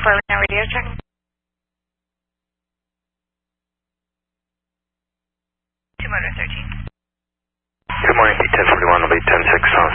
Carolina radio check. Good morning, P1041, will be 10-6 on